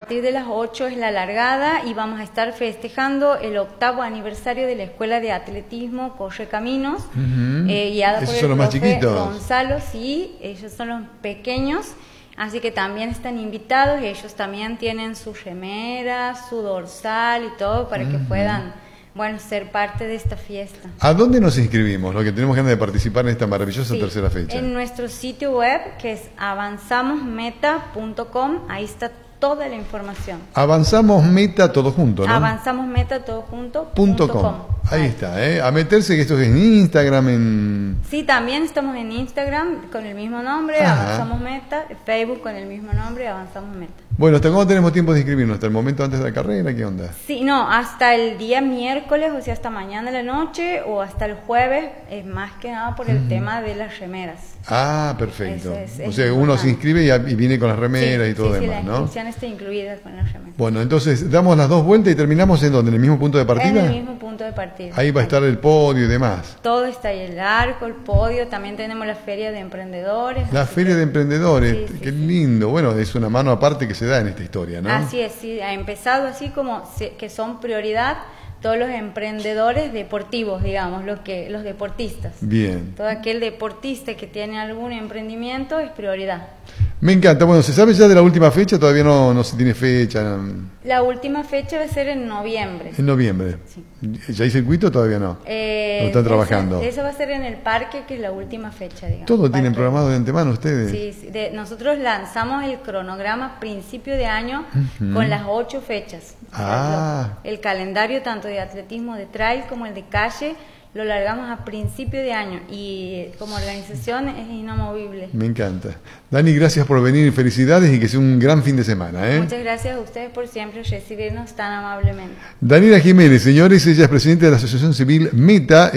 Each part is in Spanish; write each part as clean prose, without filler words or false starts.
partir de las 8 es la largada y vamos a estar festejando el 8º aniversario de la Escuela de Atletismo Correcaminos, guiada por el son los más profe chiquitos. Gonzalo, sí, ellos son los pequeños, así que también están invitados, ellos también tienen su remera, su dorsal y todo para que puedan, bueno, ser parte de esta fiesta. ¿A dónde nos inscribimos? Lo que tenemos ganas de participar en esta maravillosa tercera fecha. En nuestro sitio web, que es avanzamosmeta.com, ahí está toda la información. Avanzamos Meta todo junto, ¿no? Avanzamosmeta.com. Ahí está, ¿eh? A meterse, que esto es en Instagram, Sí, también estamos en Instagram con el mismo nombre, Avanzamos Meta, Facebook con el mismo nombre, Avanzamos Meta. Bueno, ¿hasta cuándo tenemos tiempo de inscribirnos? ¿Hasta el momento antes de la carrera? ¿Qué onda? Sí, no, hasta el día miércoles, o sea, hasta mañana de la noche o hasta el jueves, es más que nada por el tema de las remeras. Ah, perfecto. Es o sea, uno se inscribe y viene con las remeras y todo demás, la ¿no? inscripción está incluida con las remeras. Bueno, entonces damos las 2 vueltas y terminamos ¿en dónde? ¿En el mismo punto de partida? En el mismo punto de partida. Ahí va a estar el podio y demás. Todo está ahí, el arco, el podio, también tenemos la feria de emprendedores. La feria de emprendedores, Sí, qué lindo. Bueno, es una mano aparte que se da en esta historia, ¿no? Así es, sí, ha empezado así como que son prioridad todos los emprendedores deportivos, digamos, los deportistas. Bien. Todo aquel deportista que tiene algún emprendimiento es prioridad. Me encanta. Bueno, ¿se sabe ya de la última fecha? Todavía no se tiene fecha. La última fecha va a ser en noviembre. En noviembre. Sí. ¿Ya hay circuito o todavía no? ¿O están trabajando? Eso va a ser en el parque, que es la última fecha, digamos. ¿Todo tienen programado de antemano ustedes? Sí, sí. Nosotros lanzamos el cronograma a principio de año con las 8 fechas. El calendario tanto de atletismo de trail como el de calle lo largamos a principio de año y como organización es inamovible. Me encanta. Dani, gracias por venir y felicidades y que sea un gran fin de semana. Muchas gracias a ustedes por siempre recibirnos tan amablemente. Daniela Jiménez, señores, ella es presidenta de la Asociación Civil Meta,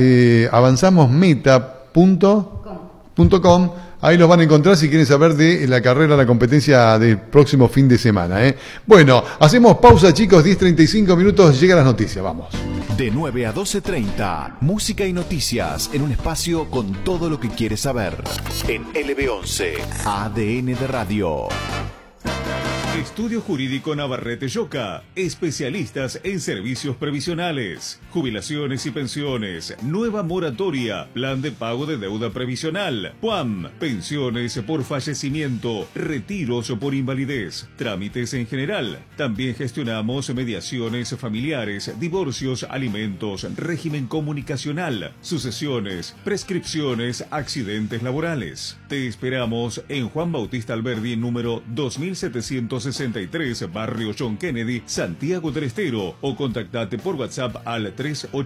avanzamosmeta.com. Ahí los van a encontrar si quieren saber de la carrera, la competencia del próximo fin de semana. Bueno, hacemos pausa, chicos, 10:35 minutos, llegan las noticias, vamos. De 9 a 12:30, música y noticias en un espacio con todo lo que quieres saber. En LB11, ADN de Radio. Estudio Jurídico Navarrete Yoca, especialistas en servicios previsionales, jubilaciones y pensiones, nueva moratoria, plan de pago de deuda previsional, PUAM, pensiones por fallecimiento, retiros por invalidez, trámites en general. También gestionamos mediaciones familiares, divorcios, alimentos, régimen comunicacional, sucesiones, prescripciones, accidentes laborales. Te esperamos en Juan Bautista Alberdi, número 2763, Barrio John Kennedy, Santiago del Estero, o contactate por WhatsApp al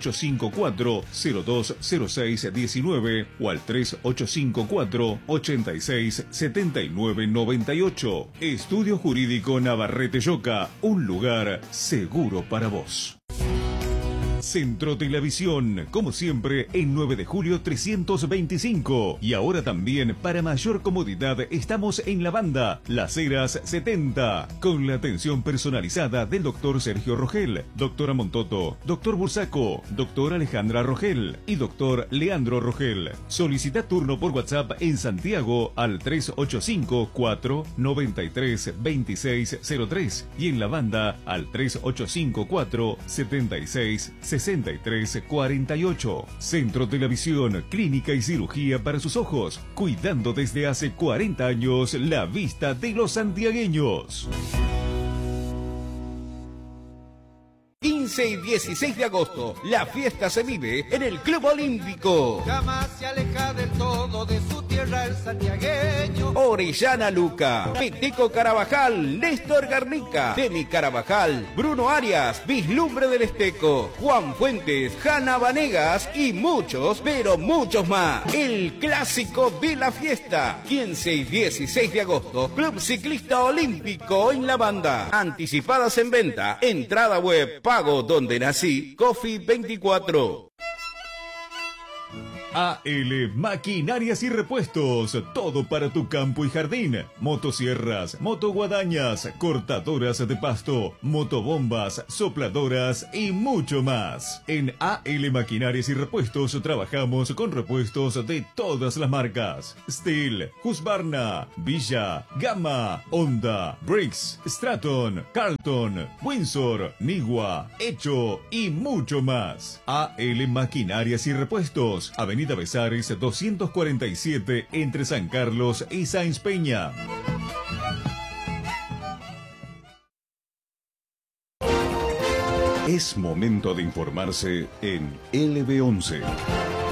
3854-020619 o al 3854-867998. Estudio Jurídico Navarrete Yoca, un lugar seguro para vos. Centro Televisión, como siempre, en 9 de julio 325. Y ahora también, para mayor comodidad, estamos en la banda Las Heras 70, con la atención personalizada del doctor Sergio Rogel, doctora Montoto, doctor Bursaco, doctora Alejandra Rogel y doctor Leandro Rogel. Solicita turno por WhatsApp en Santiago al 385-493-2603 y en la banda al 385-476-6348. Centro Televisión, clínica y cirugía para sus ojos, cuidando desde hace 40 años la vista de los santiagueños. 15 y 16 de agosto, la fiesta se vive en el Club Olímpico. Jamás se aleja del todo de su tierra el santiagueño. Orellana Luca, Peteco Carabajal, Néstor Garnica, Demi Carabajal, Bruno Arias, Vislumbre del Esteco, Juan Fuentes, Hanna Vanegas y muchos, pero muchos más. El clásico de la fiesta, 15 y 16 de agosto, Club Ciclista Olímpico en la banda. Anticipadas en venta, entrada web, pago donde nací, Coffee 24. AL Maquinarias y Repuestos, todo para tu campo y jardín. Motosierras, motoguadañas, cortadoras de pasto, motobombas, sopladoras y mucho más. En AL Maquinarias y Repuestos trabajamos con repuestos de todas las marcas: Steel, Husqvarna, Villa, Gamma, Honda, Briggs, Straton, Carlton, Windsor, Nigua, Hecho y mucho más. AL Maquinarias y Repuestos, Avenida Besares 247, entre San Carlos y Sáenz Peña. Es momento de informarse en LB11.